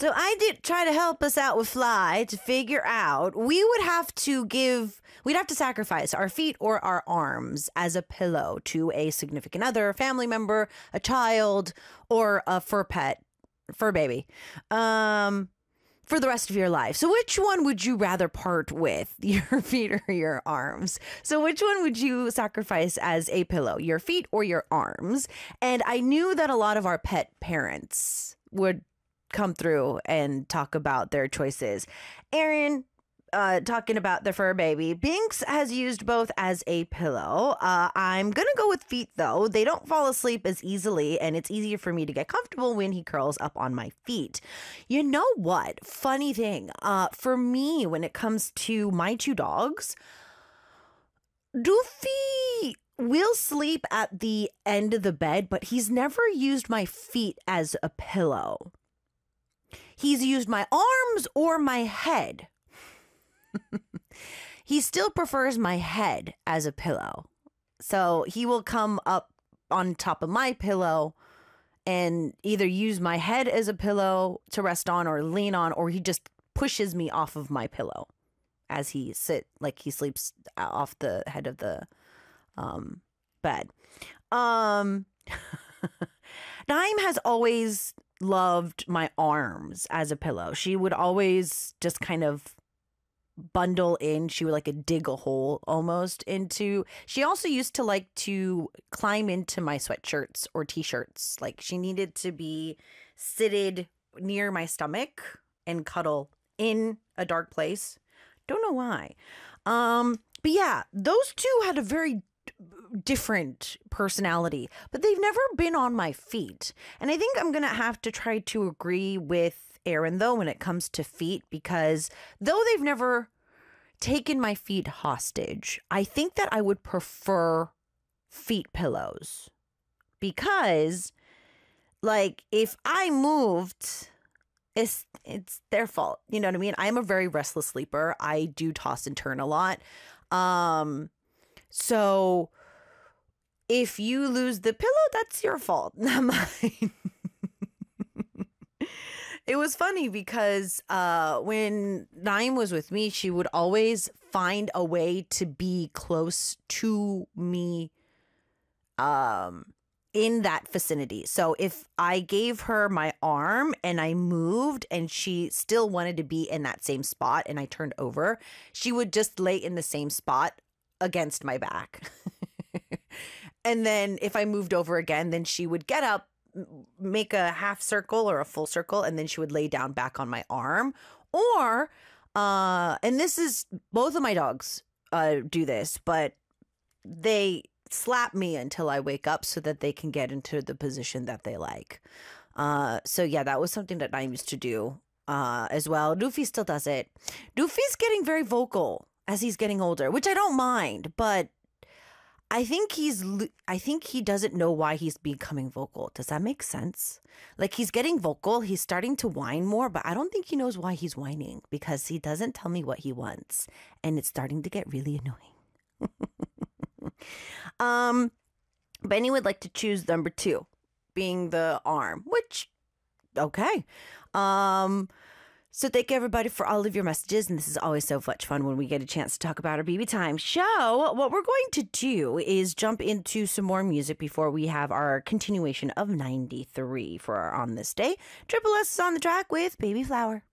So I did try to help us out with Fly to figure out we'd have to sacrifice our feet or our arms as a pillow to a significant other, family member, a child, or a fur baby, for the rest of your life. So which one would you rather part with, your feet or your arms? So which one would you sacrifice as a pillow, your feet or your arms? And I knew that a lot of our pet parents would come through and talk about their choices. Aaron, talking about the fur baby. Binks has used both as a pillow. I'm going to go with feet, though. They don't fall asleep as easily, and it's easier for me to get comfortable when he curls up on my feet. You know what? Funny thing. For me, when it comes to my two dogs, Doofy will sleep at the end of the bed, but he's never used my feet as a pillow. He's used my arms or my head. He still prefers my head as a pillow. So he will come up on top of my pillow and either use my head as a pillow to rest on or lean on, or he just pushes me off of my pillow as he sleeps off the head of the bed. Naim has always loved my arms as a pillow. She would always just kind of bundle in. She would dig a hole almost into. She also used to like to climb into my sweatshirts or t-shirts. She needed to be seated near my stomach and cuddle in a dark place. Don't know why. But yeah, those two had a very different personality, but they've never been on my feet. And I think I'm going to have to try to agree with Aaron, though, when it comes to feet, because though they've never taken my feet hostage, I think that I would prefer feet pillows, because if I moved, it's their fault. You know what I mean? I'm a very restless sleeper. I do toss and turn a lot. So if you lose the pillow, that's your fault, not mine. It was funny because when Naim was with me, she would always find a way to be close to me in that vicinity. So if I gave her my arm and I moved and she still wanted to be in that same spot and I turned over, she would just lay in the same spot against my back. And then if I moved over again, then she would get up, make a half circle or a full circle, and then she would lay down back on my arm. Or, and this is, both of my dogs do this, but they slap me until I wake up so that they can get into the position that they like. So yeah, that was something that I used to do as well. Doofy still does it. Doofy's getting very vocal as he's getting older, which I don't mind, but I think he doesn't know why he's becoming vocal. Does that make sense? He's getting vocal, he's starting to whine more, but I don't think he knows why he's whining, because he doesn't tell me what he wants, and it's starting to get really annoying. Benny would like to choose number 2, being the arm, which, okay. So thank you, everybody, for all of your messages. And this is always so much fun when we get a chance to talk about our BB Time show. What we're going to do is jump into some more music before we have our continuation of 93 for our On This Day. Triple S is on the track with Baby Flower.